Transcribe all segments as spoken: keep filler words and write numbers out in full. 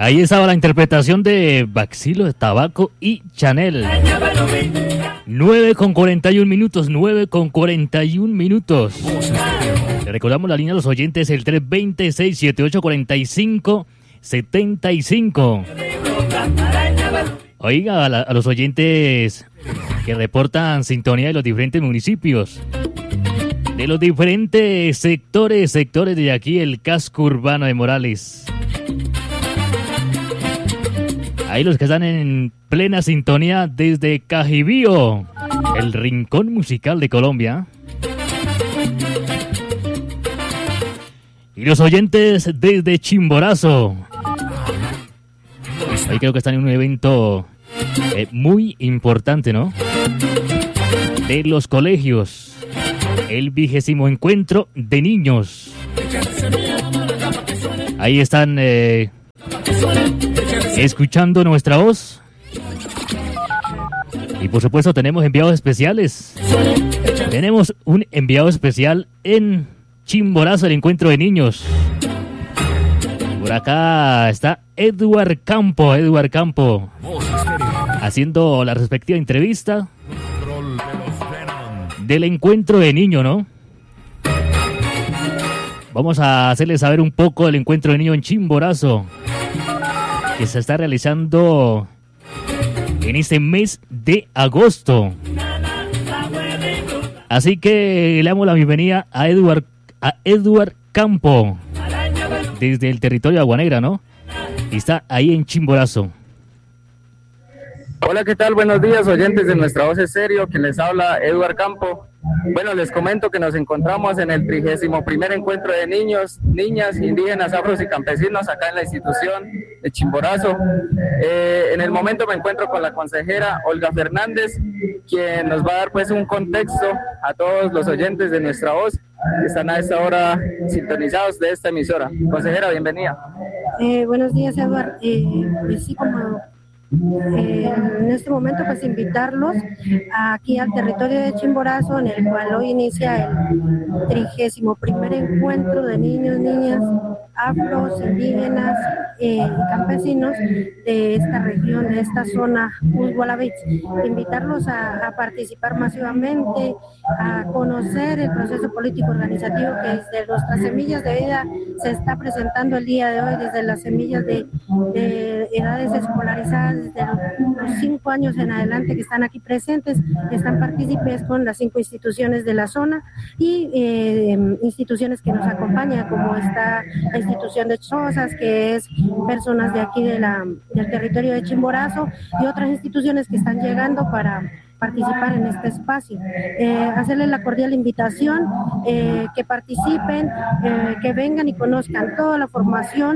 Ahí estaba la interpretación de Baxilo de Tabaco y Chanel. nueve con cuarenta y un minutos, nueve con cuarenta y un minutos. Le recordamos la línea a los oyentes, el tres dos cero, seis siete ocho, cuatro cinco siete cinco. Oiga, a, la, a los oyentes que reportan sintonía de los diferentes municipios, de los diferentes sectores, sectores de aquí, el casco urbano de Morales. Ahí los que están en plena sintonía desde Cajibío, el rincón musical de Colombia. Y los oyentes desde Chimborazo. Ahí creo que están en un evento eh, muy importante, ¿no? De los colegios. El vigésimo encuentro de niños. Ahí están eh, escuchando nuestra voz. Y por supuesto tenemos enviados especiales. Tenemos un enviado especial en Chimborazo, el encuentro de niños. Por acá está Edward Campo, Edward Campo, haciendo la respectiva entrevista del encuentro de niños, ¿no? Vamos a hacerles saber un poco del encuentro de niños en Chimborazo, que se está realizando en este mes de agosto. Así que le damos la bienvenida a Edward, a Edward Campo, desde el territorio de Agua Negra, ¿no? Y está ahí en Chimborazo. Hola, ¿qué tal? Buenos días, oyentes de Nuestra Voz es Serio, quien les habla, Edward Campo. Bueno, les comento que nos encontramos en el trigésimo primer encuentro de niños, niñas, indígenas, afros y campesinos acá en la institución de Chimborazo. Eh, en el momento me encuentro con la consejera Olga Fernández, quien nos va a dar pues un contexto a todos los oyentes de Nuestra Voz que están a esta hora sintonizados de esta emisora. Consejera, bienvenida. Eh, buenos días, Edward. Eh, pues sí, como Eh, en este momento pues invitarlos aquí al territorio de Chimborazo, en el cual hoy inicia el trigésimo primer encuentro de niños, niñas, afros, indígenas eh, y campesinos de esta región, de esta zona Ushuaia. Invitarlos a, a participar masivamente, a conocer el proceso político organizativo que desde nuestras semillas de vida se está presentando el día de hoy, desde las semillas de, de edades escolarizadas, desde los cinco años en adelante que están aquí presentes, están partícipes con las cinco instituciones de la zona y eh, instituciones que nos acompañan, como esta la institución de Chozas, que es personas de aquí de la, del territorio de Chimborazo, y otras instituciones que están llegando para participar en este espacio. Eh, hacerles la cordial invitación, eh, que participen, eh, que vengan y conozcan toda la formación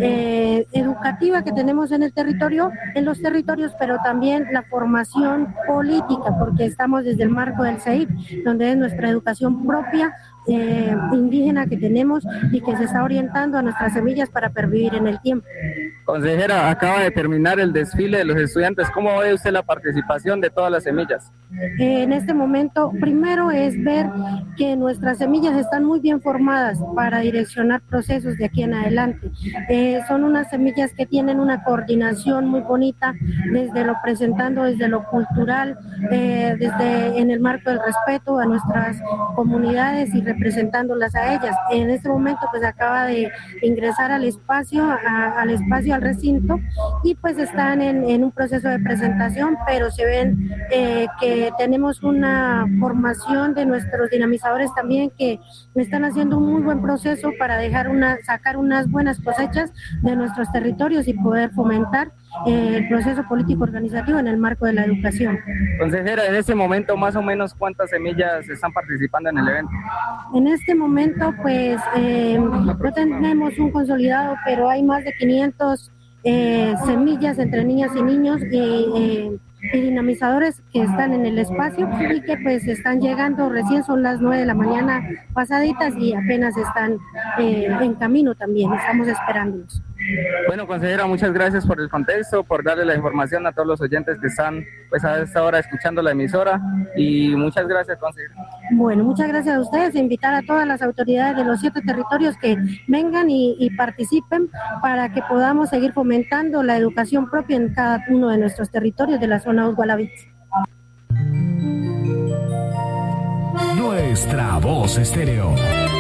eh, educativa que tenemos en el territorio, en los territorios, pero también la formación política, porque estamos desde el marco del C E I P, donde es nuestra educación propia, eh, indígena que tenemos y que se está orientando a nuestras semillas para pervivir en el tiempo. Consejera, acaba de terminar el desfile de los estudiantes. ¿Cómo ve usted la participación de todas las semillas? Eh, en este momento, primero es ver que nuestras semillas están muy bien formadas para direccionar procesos de aquí en adelante. Eh, son unas semillas que tienen una coordinación muy bonita, desde lo presentando, desde lo cultural, eh, desde en el marco del respeto a nuestras comunidades y representándolas a ellas. En este momento, pues acaba de ingresar al espacio, a, al espacio, al recinto, y pues están en, en un proceso de presentación, pero se ven eh, que tenemos una formación de nuestros dinamizadores también que están haciendo un muy buen proceso para dejar una, sacar unas buenas cosechas de nuestros territorios y poder fomentar eh, el proceso político organizativo en el marco de la educación. Consejera, en este momento más o menos ¿cuántas semillas están participando en el evento? En este momento pues eh, no tenemos un consolidado, pero hay más de quinientas eh, semillas entre niñas y niños y eh, y dinamizadores que están en el espacio y que pues están llegando, recién son las nueve de la mañana pasaditas y apenas están eh, en camino también, estamos esperándolos. Bueno, consejera, muchas gracias por el contexto, por darle la información a todos los oyentes que están pues a esta hora escuchando la emisora, y muchas gracias, consejera. Bueno, muchas gracias a ustedes, invitar a todas las autoridades de los siete territorios que vengan y, y participen para que podamos seguir fomentando la educación propia en cada uno de nuestros territorios de la zona Usgualavitz. Nuestra Voz Estéreo.